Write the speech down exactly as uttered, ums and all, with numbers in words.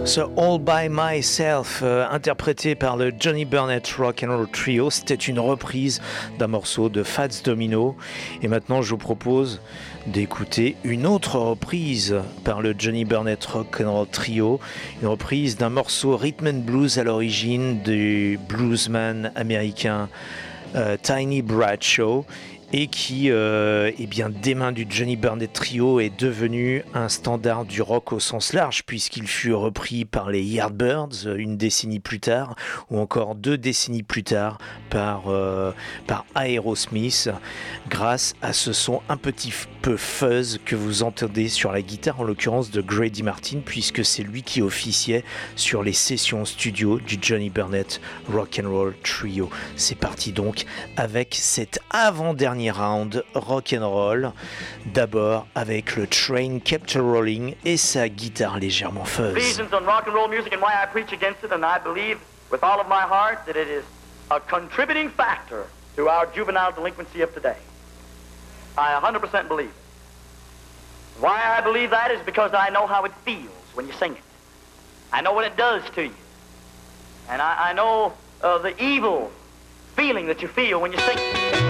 So All By Myself, euh, interprété par le Johnny Burnett Rock and Roll Trio, c'était une reprise d'un morceau de Fats Domino. Et maintenant, je vous propose d'écouter une autre reprise par le Johnny Burnett Rock and Roll Trio, une reprise d'un morceau rhythm and blues à l'origine du bluesman américain euh, Tiny Bradshaw, et qui, euh, eh bien, des mains du Johnny Burnett Trio, est devenu un standard du rock au sens large, puisqu'il fut repris par les Yardbirds une décennie plus tard, ou encore deux décennies plus tard par, euh, par Aerosmith, grâce à ce son un petit peu fuzz que vous entendez sur la guitare, en l'occurrence de Grady Martin, puisque c'est lui qui officiait sur les sessions studio du Johnny Burnett Rock and Roll Trio. C'est parti donc avec cet avant-dernier round rock and roll, d'abord avec le Train Kept Rolling et sa guitare légèrement fuzz. Reasons on rock and roll music and why I preach against it, and I believe with all of my heart that it is a contributing factor to our juvenile delinquency of today. I one hundred percent believe it. Why I believe that is because I know how it feels when you sing it. I know what it does to you. And I, I know uh, the evil feeling that you feel when you sing it.